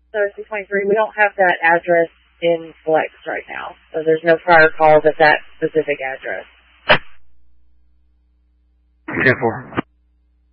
So 623, we don't have that address in Flex right now. So there's no prior calls at that specific address. 10-4.